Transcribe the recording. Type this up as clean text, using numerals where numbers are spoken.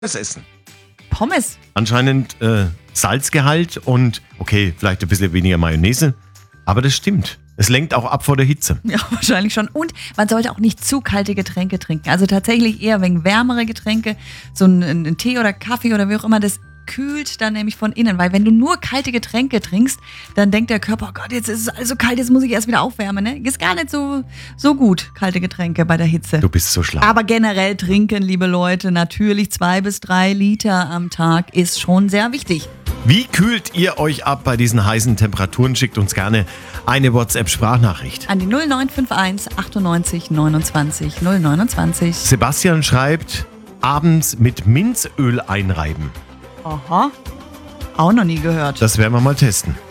das essen. Pommes. Anscheinend Salzgehalt und, okay, vielleicht ein bisschen weniger Mayonnaise. Aber das stimmt. Es lenkt auch ab vor der Hitze. Ja, wahrscheinlich schon. Und man sollte auch nicht zu kalte Getränke trinken. Also tatsächlich eher wegen wärmere Getränke, so ein Tee oder Kaffee oder wie auch immer, das kühlt dann nämlich von innen. Weil wenn du nur kalte Getränke trinkst, dann denkt der Körper, oh Gott, jetzt ist es alles so kalt, jetzt muss ich erst wieder aufwärmen. Ne? Ist gar nicht so gut, kalte Getränke bei der Hitze. Du bist so schlau. Aber generell trinken, liebe Leute, natürlich 2 bis 3 Liter am Tag ist schon sehr wichtig. Wie kühlt ihr euch ab bei diesen heißen Temperaturen? Schickt uns gerne eine WhatsApp-Sprachnachricht. An die 0951 98 29 029. Sebastian schreibt, abends mit Minzöl einreiben. Aha, auch noch nie gehört. Das werden wir mal testen.